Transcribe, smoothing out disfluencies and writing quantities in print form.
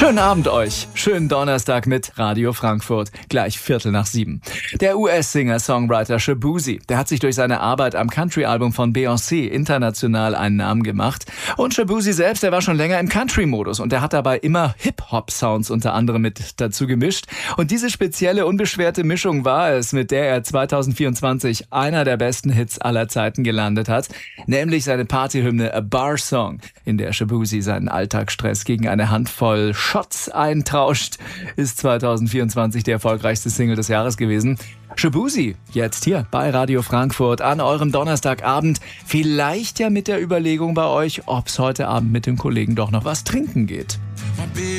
Schönen Abend euch. Schönen Donnerstag mit Radio Frankfurt. Gleich 6:45. Der US-Singer-Songwriter Shaboozey, der hat sich durch seine Arbeit am Country-Album von Beyoncé international einen Namen gemacht. Und Shaboozey selbst, der war schon länger im Country-Modus und der hat dabei immer Hip-Hop-Sounds unter anderem mit dazu gemischt. Und diese spezielle, unbeschwerte Mischung war es, mit der er 2024 einer der besten Hits aller Zeiten gelandet hat. Nämlich seine Partyhymne A Bar Song, in der Shaboozey seinen Alltagsstress gegen eine Handvoll Shots eintauscht, ist 2024 die erfolgreichste Single des Jahres gewesen. Shaboozey, jetzt hier bei Radio Frankfurt an eurem Donnerstagabend. Vielleicht ja mit der Überlegung bei euch, ob es heute Abend mit den Kollegen doch noch was trinken geht.